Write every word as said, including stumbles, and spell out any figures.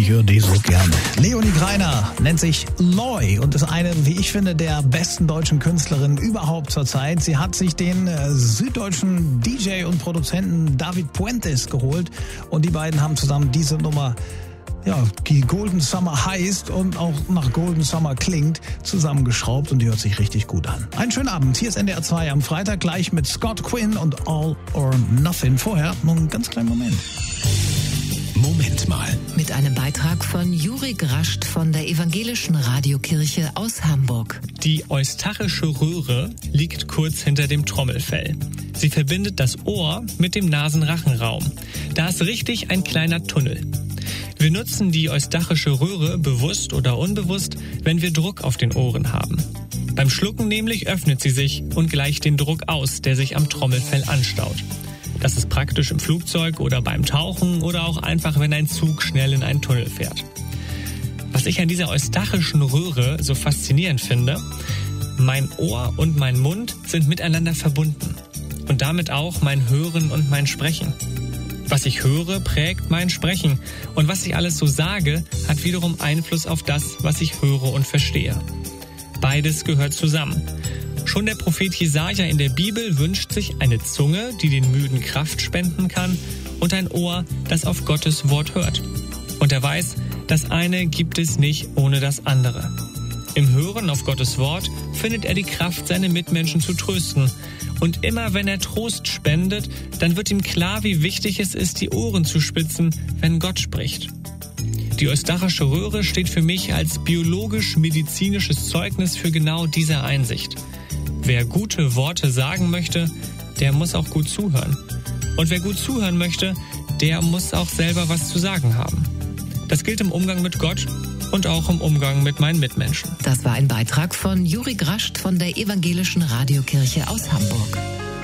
ich höre die so gerne. Leonie Greiner nennt sich Loy und ist eine, wie ich finde, der besten deutschen Künstlerinnen überhaupt zurzeit. Sie hat sich den äh, süddeutschen D J und Produzenten David Puentes geholt und die beiden haben zusammen diese Nummer, ja, die Golden Summer heißt und auch nach Golden Summer klingt, zusammengeschraubt und die hört sich richtig gut an. Einen schönen Abend. Hier ist N D R zwei am Freitag gleich mit Scott Quinn und All or Nothing. Vorher noch einen ganz kleinen Moment. Moment mal. Mit einem Beitrag von Juri Grascht von der Evangelischen Radiokirche aus Hamburg. Die eustachische Röhre liegt kurz hinter dem Trommelfell. Sie verbindet das Ohr mit dem Nasenrachenraum. Da ist richtig ein kleiner Tunnel. Wir nutzen die eustachische Röhre bewusst oder unbewusst, wenn wir Druck auf den Ohren haben. Beim Schlucken nämlich öffnet sie sich und gleicht den Druck aus, der sich am Trommelfell anstaut. Das ist praktisch im Flugzeug oder beim Tauchen oder auch einfach, wenn ein Zug schnell in einen Tunnel fährt. Was ich an dieser eustachischen Röhre so faszinierend finde, mein Ohr und mein Mund sind miteinander verbunden. Und damit auch mein Hören und mein Sprechen. Was ich höre, prägt mein Sprechen. Und was ich alles so sage, hat wiederum Einfluss auf das, was ich höre und verstehe. Beides gehört zusammen. Schon der Prophet Jesaja in der Bibel wünscht sich eine Zunge, die den Müden Kraft spenden kann, und ein Ohr, das auf Gottes Wort hört. Und er weiß, das eine gibt es nicht ohne das andere. Im Hören auf Gottes Wort findet er die Kraft, seine Mitmenschen zu trösten. Und immer wenn er Trost spendet, dann wird ihm klar, wie wichtig es ist, die Ohren zu spitzen, wenn Gott spricht. Die eustachische Röhre steht für mich als biologisch-medizinisches Zeugnis für genau diese Einsicht. Wer gute Worte sagen möchte, der muss auch gut zuhören. Und wer gut zuhören möchte, der muss auch selber was zu sagen haben. Das gilt im Umgang mit Gott und auch im Umgang mit meinen Mitmenschen. Das war ein Beitrag von Juri Grascht von der Evangelischen Radiokirche aus Hamburg.